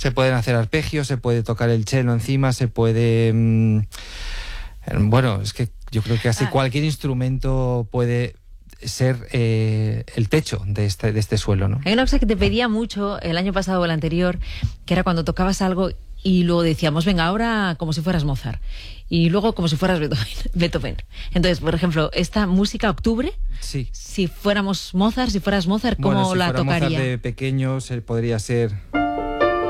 Se pueden hacer arpegios, se puede tocar el cello encima, se puede... bueno, es que yo creo que casi cualquier instrumento puede ser el techo de este suelo, ¿no? Hay una cosa que te pedía mucho el año pasado o el anterior, que era cuando tocabas algo y luego decíamos, venga, ahora como si fueras Mozart, y luego como si fueras Beethoven. Entonces, por ejemplo, esta música Octubre, sí. Si fueras Mozart, ¿cómo si la fuera tocaría? Mozart de pequeños, podría ser...